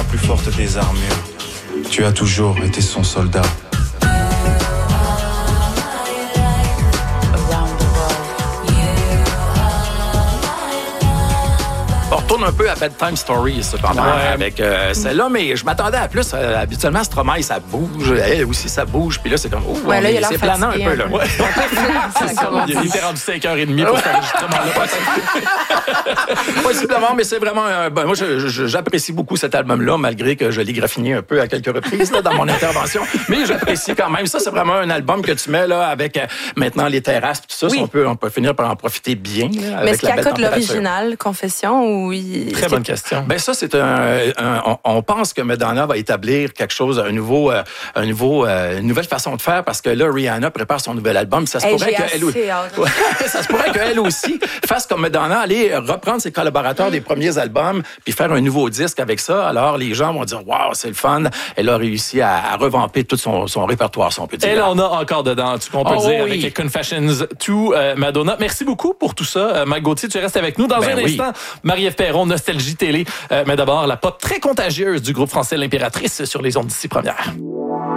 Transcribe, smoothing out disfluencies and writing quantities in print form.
plus forte des armures. Tu as toujours été son soldat. On retourne un peu à Bedtime Stories, cependant, avec celle-là, mais je m'attendais à plus. Habituellement, Stromae, ça bouge. Elle aussi, ça bouge. Puis là, c'est comme, c'est planant un peu, là. Ouais. Il était rendu 5h30 pour cet enregistrement-là. Possiblement, mais c'est vraiment... moi, j'apprécie beaucoup cet album-là, malgré que je l'ai graffiné un peu à quelques reprises là, dans mon intervention. Mais j'apprécie quand même. Ça, c'est vraiment un album que tu mets là avec maintenant les terrasses, tout ça. Oui. On peut finir par en profiter bien. Là, mais est-ce qu'il accorde l'original, Confession, ou Très bonne question. Ben ça, c'est on pense que Madonna va établir quelque chose, une nouvelle façon de faire, parce que là, Rihanna prépare son nouvel album. Ça se pourrait qu'elle aussi fasse comme Madonna, aller reprendre ses collaborateurs des premiers albums, puis faire un nouveau disque avec ça. Alors, les gens vont dire, waouh, c'est le fun. Elle a réussi à revamper tout son répertoire, si on peut dire. Elle en a encore dedans, tout qu'on peut dire, avec Confessions 2, Madonna. Merci beaucoup pour tout ça. Mike Gauthier, tu restes avec nous. Dans un instant, Marie-Ève Perron, Nostalgie Télé. Mais d'abord, la pop très contagieuse du groupe français L'Impératrice sur les ondes d'ici première.